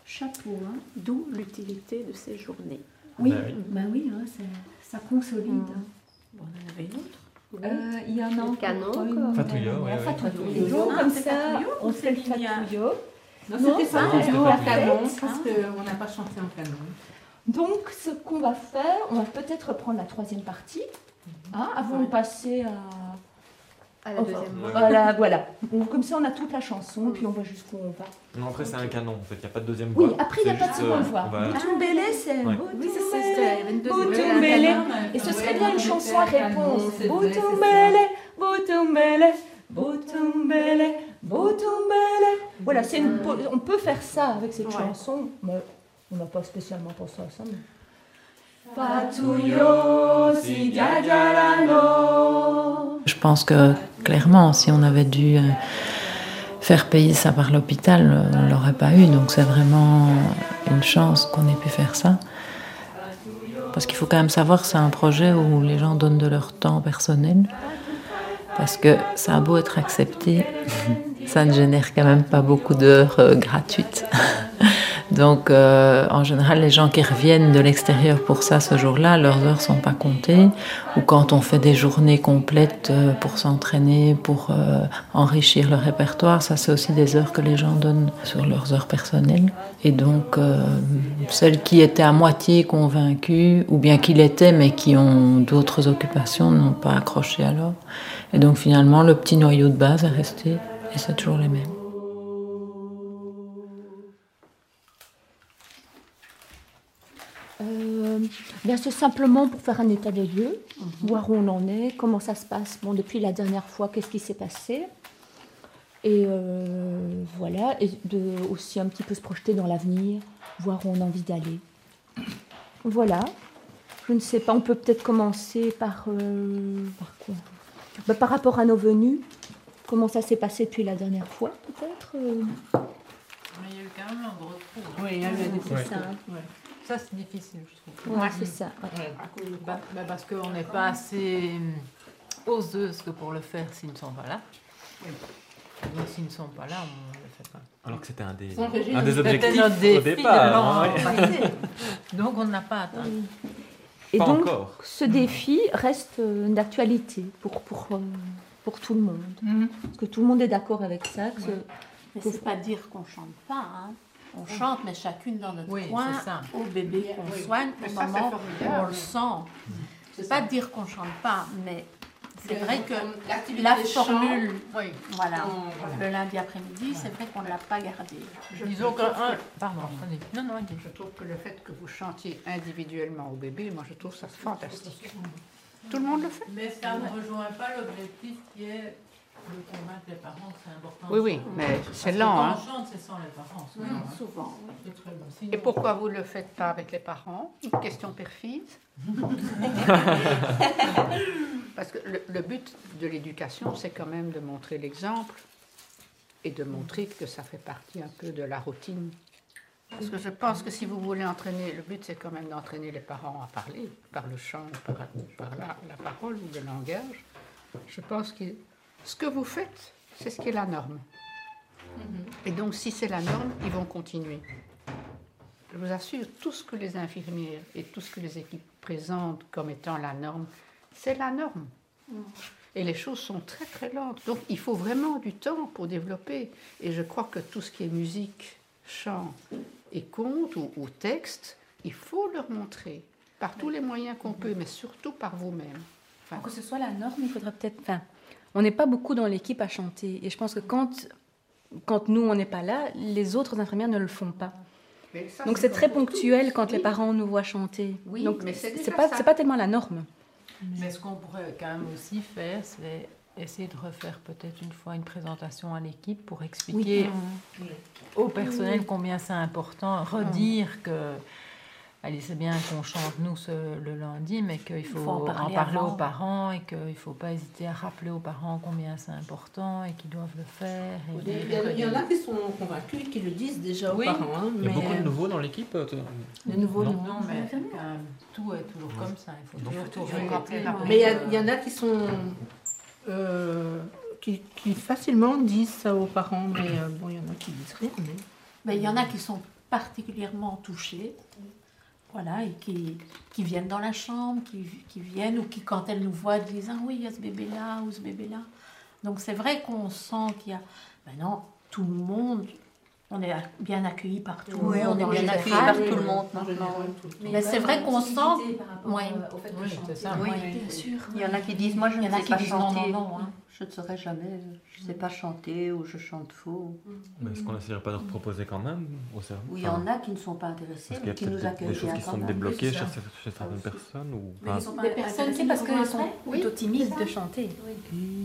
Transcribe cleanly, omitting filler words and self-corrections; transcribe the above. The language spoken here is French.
chapeau, hein. D'où l'utilité de ces journées. Oui, oui, hein, ça consolide. Bon, on en avait une autre. Il y en a encore canon, une. Fatouillot, Et donc, comme ça, on fait le fatouillot. Non, c'était ça, c'était on pas a canon, fait, parce qu'on n'a pas chanté en canon. Donc, ce qu'on va faire, on va peut-être reprendre la troisième partie, avant de passer À la deuxième. Voilà. Bon, comme ça, on a toute la chanson, puis on voit jusqu'où on va. Non, après, c'est un canon, en fait, il n'y a pas de deuxième voix. Oui, après, il n'y a pas de seconde voix. Boutumbélé, c'est... Ouais. Oui, c'est ça, il y avait une deuxième. Boutumbélé. Et ce serait bien une chanson à réponse. Boutumbélé, Boutumbélé, Boutumbélé, Boutumbélé. Voilà, on peut faire ça avec cette chanson, mais on n'a pas spécialement pensé à ça. Fatouillot, si diadialano. Je pense que clairement, si on avait dû faire payer ça par l'hôpital, on ne l'aurait pas eu. Donc c'est vraiment une chance qu'on ait pu faire ça. Parce qu'il faut quand même savoir que c'est un projet où les gens donnent de leur temps personnel. Parce que ça a beau être accepté, ça ne génère quand même pas beaucoup d'heures gratuites. Donc, en général, les gens qui reviennent de l'extérieur pour ça ce jour-là, leurs heures ne sont pas comptées. Ou quand on fait des journées complètes pour s'entraîner, pour enrichir le répertoire, ça c'est aussi des heures que les gens donnent sur leurs heures personnelles. Et donc, celles qui étaient à moitié convaincues, ou bien qui l'étaient mais qui ont d'autres occupations, n'ont pas accroché alors. Et donc finalement, le petit noyau de base est resté, et c'est toujours les mêmes. Bien, c'est simplement pour faire un état des lieux, voir où on en est, comment ça se passe. Bon, depuis la dernière fois, qu'est-ce qui s'est passé. Et voilà, et aussi un petit peu se projeter dans l'avenir, voir où on a envie d'aller. Voilà. Je ne sais pas, on peut peut-être commencer par quoi ? Par rapport à nos venues, comment ça s'est passé depuis la dernière fois, peut-être Mais il y a eu quand même un gros trou. Oui, il y a eu des C'est ça. Ça, c'est difficile, je trouve. Ouais, c'est ça. Ouais. Parce qu'on n'est pas assez oseuse que pour le faire s'ils ne sont pas là. Donc, s'ils ne sont pas là, on ne le fait pas. Alors que c'était un des C'était objectifs notre défi au départ. de l'an passé. Donc, on n'a pas atteint. Et Pas donc, encore. ce défi reste d'actualité pour tout le monde. Parce que tout le monde est d'accord avec ça. Que Mais c'est pas dire qu'on chante pas, hein. On chante, mais chacune dans notre coin, c'est ça. au bébé qu'on soigne, au moment où on le sent. C'est pas dire qu'on chante pas, mais c'est vrai que la formule, voilà, le lundi après-midi, c'est vrai qu'on ne l'a pas gardée. Disons que... Pardon, allez. Non, allez. Je trouve que le fait que vous chantiez individuellement au bébé, moi je trouve ça fantastique. Tout le monde le fait. Mais ça ne rejoint pas l'objectif qui est de convaincre les parents que c'est important. Oui, mais c'est lent. Quand hein. on chante, c'est sans les parents. Souvent. C'est très bon. Et pourquoi vous ne le faites pas avec les parents? Une question perfide. Parce que le but de l'éducation, c'est quand même de montrer l'exemple et de montrer que ça fait partie un peu de la routine. Parce que je pense que si vous voulez entraîner, le but c'est quand même d'entraîner les parents à parler, par le chant, par la parole ou le langage. Je pense que ce que vous faites, c'est ce qui est la norme. Et donc si c'est la norme, ils vont continuer. Je vous assure, tout ce que les infirmières et tout ce que les équipes présentent comme étant la norme, c'est la norme. Et les choses sont très très lentes. Donc il faut vraiment du temps pour développer. Et je crois que tout ce qui est musique, chant et conte ou texte, il faut leur montrer par tous les moyens qu'on peut, mais surtout par vous-même. Pour que ce soit la norme, il faudrait peut-être... Enfin, on n'est pas beaucoup dans l'équipe à chanter. Et je pense que quand nous, on n'est pas là, les autres infirmières ne le font pas. Ça, donc c'est très ponctuel quand les parents nous voient chanter. Oui, donc mais c'est pas tellement la norme. Mais ce qu'on pourrait quand même aussi faire, c'est essayer de refaire peut-être une fois une présentation à l'équipe pour expliquer au personnel combien c'est important, redire que allez, c'est bien qu'on chante nous le lundi, mais qu'il faut en parler aux parents et qu'il ne faut pas hésiter à rappeler aux parents combien c'est important et qu'ils doivent le faire. Il y en a qui sont convaincus et qui le disent déjà aux parents. Hein, il y a beaucoup de nouveaux dans l'équipe De nouveaux, non, mais tout est toujours comme ça. Il faut toujours tout rappeler. Mais il y en a qui sont... qui facilement disent ça aux parents, mais bon, il y en a qui disent rien. Mais il y en a qui sont particulièrement touchées, voilà, et qui viennent dans la chambre, qui viennent, ou qui, quand elles nous voient, disent « Ah oui, il y a ce bébé-là ou ce bébé-là ». Donc c'est vrai qu'on sent qu'il y a... Maintenant, tout le monde, on est bien accueillis par tout le monde. Oui, on est bien accueillis par tout le monde maintenant. Mais c'est vrai qu'on sent... Oui, au fait de chanter. Ça. Oui, bien sûr. Il y en a qui disent, moi je ne sais pas chanter. Non, hein. Je ne saurais jamais, je ne sais pas chanter ou je chante faux. Mais est-ce qu'on n'essaierait pas de reproposer quand même au service? Oui, il y en a qui ne sont pas intéressés, Parce qu'il y mais a qui peut-être nous accueillent des choses bien qui quand sont même. débloquées Oui, chez c'est ça. certaines personnes ou Mais ils sont pas Des personnes intéressées qui parce nous qu'elles sont rejoignent plutôt timides de chanter.